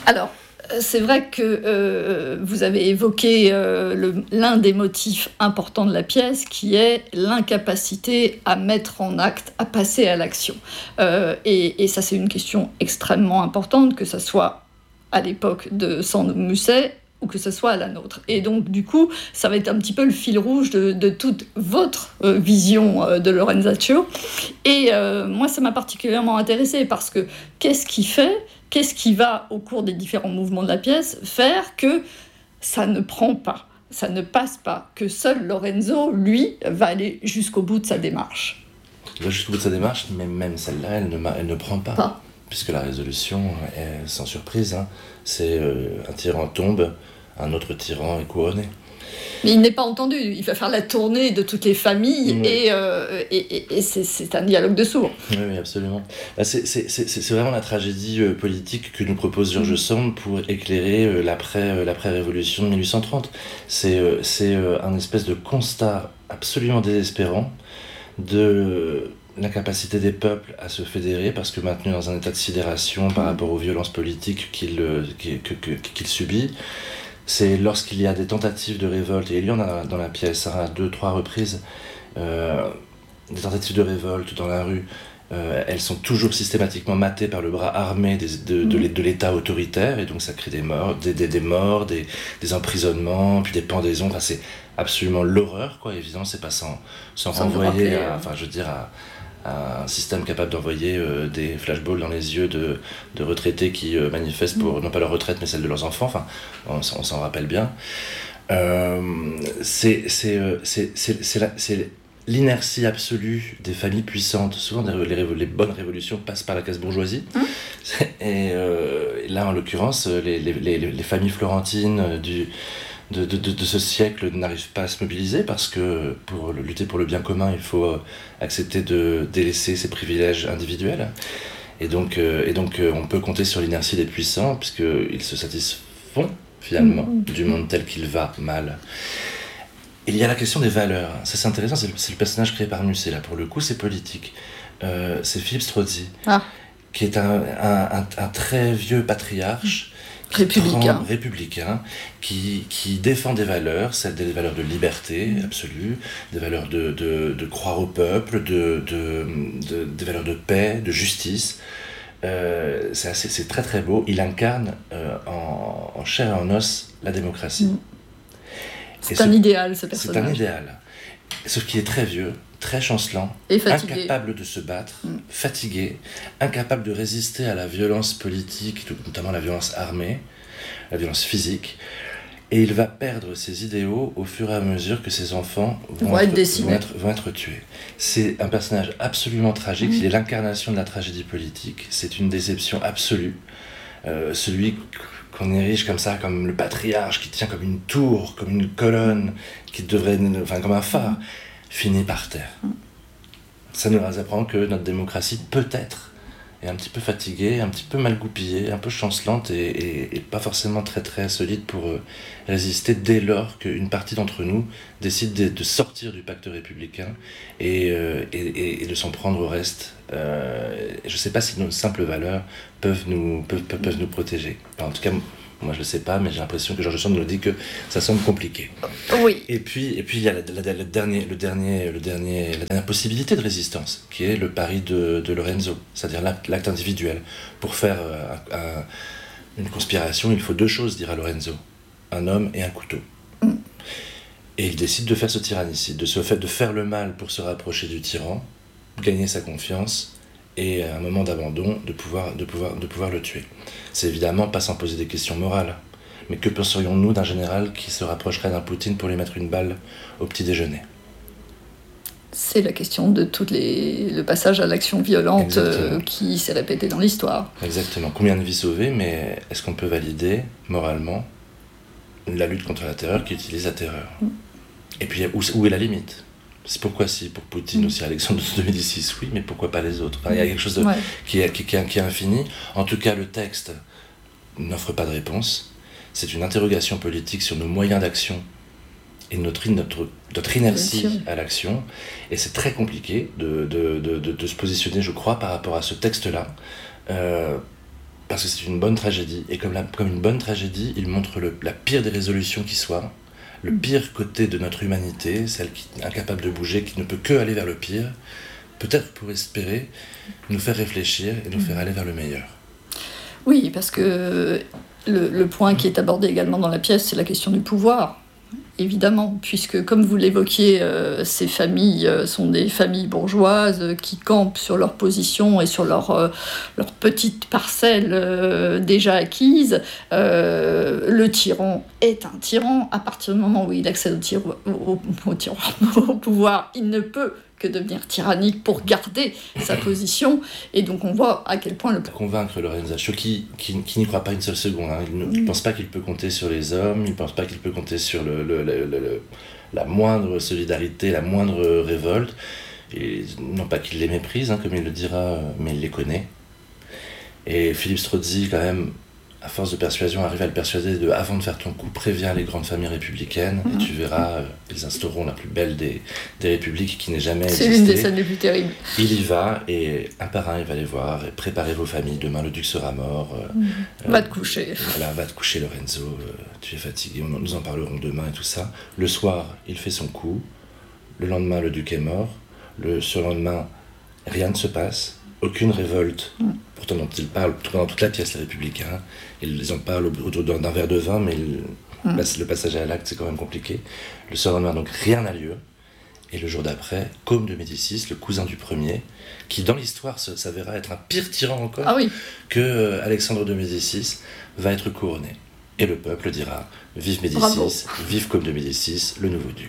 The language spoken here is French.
Alors, c'est vrai que vous avez évoqué l'un des motifs importants de la pièce, qui est l'incapacité à mettre en acte, à passer à l'action. Et ça, c'est une question extrêmement importante, que ça soit à l'époque de Sandro Musset ou que ce soit à la nôtre. Et donc, du coup, ça va être un petit peu le fil rouge de toute votre vision de Lorenzaccio. Et moi, ça m'a particulièrement intéressée, parce que qu'est-ce qui va, au cours des différents mouvements de la pièce, faire que ça ne prend pas, ça ne passe pas, que seul Lorenzo, lui, va aller jusqu'au bout de sa démarche. Il va jusqu'au bout de sa démarche, mais même celle-là, elle ne prend pas. Puisque la résolution est sans surprise, c'est un tyran tombe, un autre tyran est couronné. Mais il n'est pas entendu, il va faire la tournée de toutes les familles, oui. et c'est un dialogue de sourds. Oui, absolument. C'est vraiment la tragédie politique que nous propose George Sand pour éclairer l'après-révolution de 1830. C'est un espèce de constat absolument désespérant de l'incapacité des peuples à se fédérer, parce que maintenus dans un état de sidération par rapport aux violences politiques qu'il subit. C'est lorsqu'il y a des tentatives de révolte, et il y en a dans la pièce à 2-3 reprises, des tentatives de révolte dans la rue, elles sont toujours systématiquement matées par le bras armé de l'État autoritaire, et donc ça crée des morts, des emprisonnements, puis des pendaisons. Enfin, c'est absolument l'horreur, quoi. Évidemment, c'est pas sans renvoyer à un système capable d'envoyer des flashballs dans les yeux de retraités qui manifestent pour, non pas leur retraite, mais celle de leurs enfants. Enfin, on s'en rappelle bien. C'est l'inertie absolue des familles puissantes. Souvent, les bonnes révolutions passent par la casse-bourgeoisie. Et là, en l'occurrence, les familles florentines de ce siècle n'arrivent pas à se mobiliser, parce que pour lutter pour le bien commun, il faut accepter de délaisser ses privilèges individuels. Et donc on peut compter sur l'inertie des puissants, puisqu'ils se satisfont finalement du monde tel qu'il va mal. Il y a la question des valeurs. Ça, c'est intéressant, c'est le personnage créé par Musset, là, pour le coup, c'est politique. C'est Philippe Strozzi, qui est un très vieux patriarche, républicain, qui défend des valeurs, des valeurs de liberté absolue, des valeurs de croire au peuple, des valeurs de paix, de justice. C'est très très beau. Il incarne en chair et en os la démocratie. C'est un idéal, ce personnage. C'est un idéal. Sauf qu'il est très vieux, très chancelant, incapable de se battre, fatigué, incapable de résister à la violence politique, notamment la violence armée, la violence physique. Et il va perdre ses idéaux au fur et à mesure que ses enfants vont être tués. C'est un personnage absolument tragique, il est l'incarnation de la tragédie politique, c'est une déception absolue. Celui qu'on érige comme ça, comme le patriarche qui tient comme une tour, comme une colonne, comme un phare, finit par terre. Ça nous apprend que notre démocratie peut-être est un petit peu fatiguée, un petit peu mal goupillée, un peu chancelante et pas forcément très très solide pour résister dès lors qu'une partie d'entre nous décide de sortir du pacte républicain et de s'en prendre au reste. Je ne sais pas si nos simples valeurs peuvent nous protéger. Enfin, en tout cas, moi je le sais pas, mais j'ai l'impression que George Sand nous dit que ça semble compliqué. Oui. Et puis il y a la dernière possibilité de résistance, qui est le pari de Lorenzo, c'est-à-dire l'acte individuel. Pour faire une conspiration, il faut 2 choses, dira Lorenzo: un homme et un couteau. Et il décide de faire ce tyrannicide, de faire le mal pour se rapprocher du tyran, gagner sa confiance, et à un moment d'abandon, de pouvoir le tuer. C'est évidemment pas sans poser des questions morales. Mais que penserions-nous d'un général qui se rapprocherait d'un Poutine pour lui mettre une balle au petit déjeuner ? C'est la question de le passage à l'action violente qui s'est répété dans l'histoire. Exactement. Combien de vies sauvées, mais est-ce qu'on peut valider moralement la lutte contre la terreur qui utilise la terreur ? Et puis où est la limite ? C'est pourquoi si pour Poutine aussi Alexandre de Médicis, oui, mais pourquoi pas les autres ? Enfin, il y a quelque chose qui est infini. En tout cas, le texte n'offre pas de réponse. C'est une interrogation politique sur nos moyens d'action et notre inertie à l'action. Et c'est très compliqué de se positionner, je crois, par rapport à ce texte-là. parce que c'est une bonne tragédie, et comme une bonne tragédie, il montre la pire des résolutions qui soit, le pire côté de notre humanité, celle qui est incapable de bouger, qui ne peut que aller vers le pire, peut-être pour espérer nous faire réfléchir et nous faire aller vers le meilleur. Oui, parce que le point qui est abordé également dans la pièce, c'est la question du pouvoir. Évidemment, puisque comme vous l'évoquiez, ces familles sont des familles bourgeoises qui campent sur leur position et sur leur petite parcelle déjà acquise. Le tyran est un tyran. À partir du moment où il accède au pouvoir, il ne peut que devenir tyrannique pour garder sa position. Et donc on voit à quel point Convaincre Lorenzaccio, qui n'y croit pas une seule seconde. Hein. Il ne pense pas qu'il peut compter sur les hommes, il ne pense pas qu'il peut compter sur la moindre solidarité, la moindre révolte. Et non pas qu'il les méprise, hein, comme il le dira, mais il les connaît. Et Philippe Strozzi, quand même, à force de persuasion, arrive à le persuader avant de faire ton coup, préviens les grandes familles républicaines, et tu verras, ils instaureront la plus belle des républiques qui n'ait jamais existé. C'est l'une des scènes les plus terribles. Il y va, et un par un, il va les voir, et préparez vos familles, demain le duc sera mort. Va te coucher. Voilà, va te coucher Lorenzo, tu es fatigué, nous en parlerons demain et tout ça. Le soir, il fait son coup, le lendemain, le duc est mort, le surlendemain, rien ne se passe, aucune révolte. Pourtant dont ils parlent pendant toute la pièce, les républicains, ils en parlent autour d'un verre de vin, mais le passage à l'acte, c'est quand même compliqué. Le surlendemain, donc, rien n'a lieu. Et le jour d'après, Côme de Médicis, le cousin du premier, qui dans l'histoire s'avérera être un pire tyran encore que Alexandre de Médicis, va être couronné. Et le peuple dira « Vive Médicis, vive Côme de Médicis, le nouveau duc ».